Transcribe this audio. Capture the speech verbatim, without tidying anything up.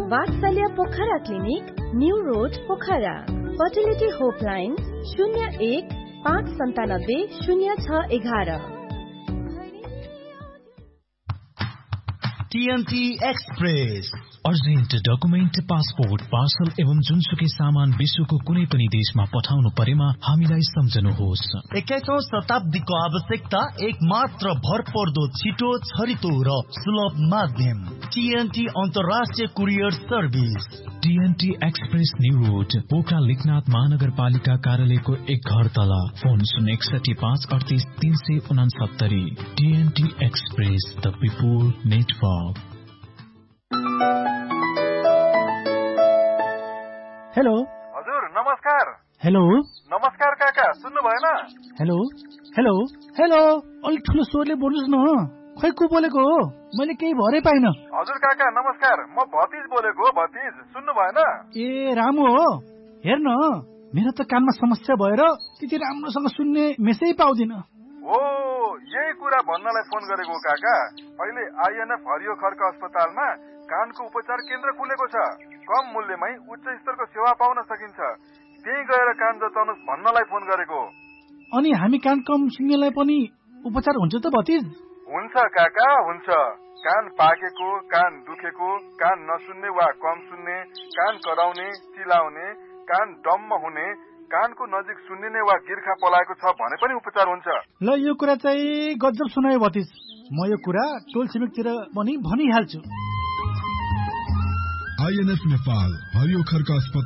वात्सल्य Pokhara clinic, new road Pokhara. Fertility होपलाइन शून्य एक पाँच सन्तानब्बे शून्य छ एघार। TNT express urgent document, passport, parcel एवं जुनसुकै सामान विश्वको कुनै पनि देशमा पठाउनु परेमा हामीलाई सम्झनुहोस्। एक्काइसौं शताब्दीको आवश्यकता एक मात्र भरपर्दो, छिटो, छरितो र सुलभ माध्यम टीएनटी अन्तर्राष्ट्रिय courier service. TNT express new road Pokhara Lekhnath महानगरपालिका कार्यालयको एक घर तल। फोन शून्य एकसठी पाँच अडतिस तीन सय उनासत्तरी। TNT express, the people network. Hello हजुर, नमस्कार। हेलो नमस्कार काका, सुन्नु भएन? हेलो हेलो हेलो अलिक ठुलो स्वरले बोल्नुहोस् न। खै को बोलेको हो? मैले केही भरै पाइन। हजुर काका नमस्कार, म भतिज बोलेको हो। भतिज सुन्नु भएन? ए रामु हो। हेर्न, मेरो त कानमा समस्या भएर त्यति राम्रोसँग सुन्ने मेसै पाउँदिन। ओ, यही कुरा भन्नलाई फोन गरेको काका। अहिले आइएनएफ हरियो खर्क अस्पतालमा कानको उपचार केन्द्र खुलेको छ। कम मूल्यमै उच्च स्तरको सेवा पाउन सकिन्छ। त्यही गएर कान जचाउनुहोस् भन्नलाई फोन गरेको। अनि हामी कान कम सुन्नेलाई पनि उपचार हुन्छ त भतिज? हुन्छ काका, हुन्छ। कान पाकेको, कान दुखेको, कान नसुन्ने वा कम सुन्ने, कान कराउने, चिलाउने, कान डम्म हुने, कानको नजिक सुन्निने वा गिर्खा पलाएको छ भने पनि उपचार हुन्छ। ल, यो कुरा चाहिँ गजब सुनायो भतिज। म यो कुरा टोल छिमेकतिर पनि भनिहाल्छु। आइएनएफ नेपाल हरियो खर्क अस्पताल